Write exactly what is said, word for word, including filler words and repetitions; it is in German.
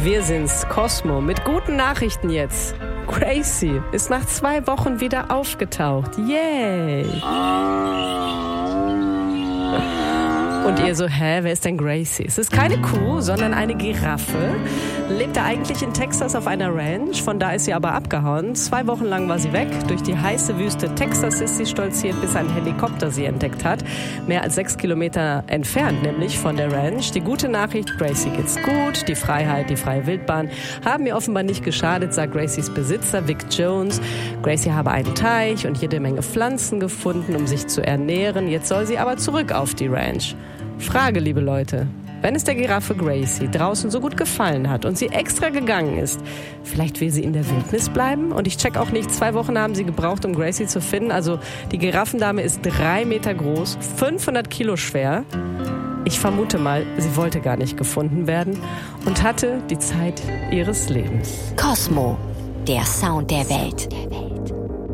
Wir sind's, Cosmo, mit guten Nachrichten jetzt. Gracie ist nach zwei Wochen wieder aufgetaucht. Yay! Und ihr so, hä, wer ist denn Gracie? Es ist keine Kuh, sondern eine Giraffe. Lebte eigentlich in Texas auf einer Ranch, von da ist sie aber abgehauen. Zwei Wochen lang war sie weg. Durch die heiße Wüste Texas ist sie stolziert, bis ein Helikopter sie entdeckt hat. Mehr als sechs Kilometer entfernt, nämlich von der Ranch. Die gute Nachricht, Gracie geht's gut. Die Freiheit, die freie Wildbahn haben ihr offenbar nicht geschadet, sagt Gracies Besitzer Vic Jones. Gracie habe einen Teich und jede Menge Pflanzen gefunden, um sich zu ernähren. Jetzt soll sie aber zurück auf die Ranch. Frage, liebe Leute, wenn es der Giraffe Gracie draußen so gut gefallen hat und sie extra gegangen ist, vielleicht will sie in der Wildnis bleiben? Und ich check auch nicht, zwei Wochen haben sie gebraucht, um Gracie zu finden. Also die Giraffendame ist drei Meter groß, fünfhundert Kilo schwer. Ich vermute mal, sie wollte gar nicht gefunden werden und hatte die Zeit ihres Lebens. Cosmo, der Sound der Welt.